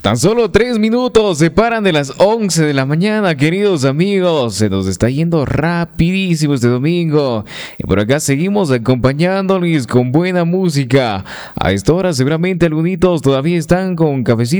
Tan solo 3 minutos separan de las 11 de la mañana, queridos amigos. Se nos está yendo rapidísimo este domingo. Y por acá seguimos acompañándoles con buena música. A esta hora seguramente algunos todavía están con cafecito